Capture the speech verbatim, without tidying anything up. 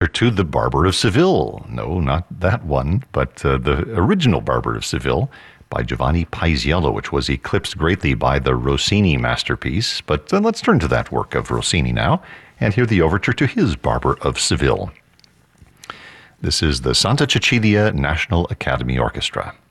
to The Barber of Seville. No, not that one, but uh, the original Barber of Seville by Giovanni Paisiello, which was eclipsed greatly by the Rossini masterpiece. But uh, let's turn to that work of Rossini now and hear the overture to his Barber of Seville. This is the Santa Cecilia National Academy Orchestra.